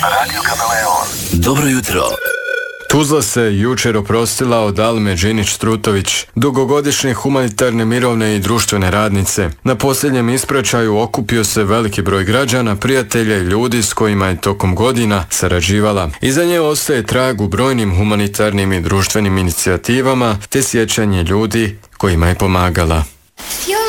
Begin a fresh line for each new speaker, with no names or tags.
Radio Kameleon.
Dobro jutro.
Tuzla se jučer oprostila od Alme Đinić-Strutović, dugogodišnje humanitarne, mirovne i društvene radnice. Na posljednjem ispraćaju okupio se veliki broj građana, prijatelja i ljudi s kojima je tokom godina sarađivala. Iza nje ostaje trag u brojnim humanitarnim i društvenim inicijativama te sjećanje ljudi kojima je pomagala.